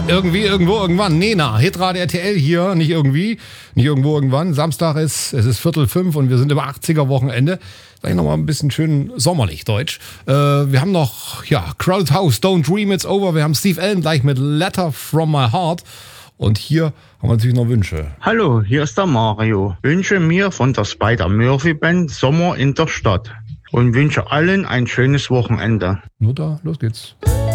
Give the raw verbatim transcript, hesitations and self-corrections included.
Irgendwie, irgendwo, irgendwann. Nena, Hitradio R T L hier, nicht irgendwie, nicht irgendwo, irgendwann. Samstag ist, es ist Viertel fünf und wir sind im achtziger-Wochenende. Sag ich nochmal ein bisschen schön sommerlich Deutsch. Äh, wir haben noch, ja, Crowded House, Don't Dream It's Over. Wir haben Steve Allen gleich mit Letter From My Heart. Und hier haben wir natürlich noch Wünsche. Hallo, hier ist der Mario. Wünsche mir von der Spider-Murphy-Band Sommer in der Stadt. Und wünsche allen ein schönes Wochenende. Nur da, los geht's.